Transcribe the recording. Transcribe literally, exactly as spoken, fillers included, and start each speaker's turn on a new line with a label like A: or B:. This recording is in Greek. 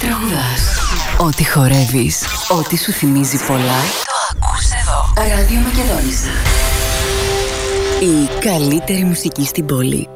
A: τραγουδάς, ό,τι χορεύεις, ό,τι σου θυμίζει πολλά, το ακούς εδώ. Ράδιο Μακεδόνισσα. Η καλύτερη μουσική στην πόλη.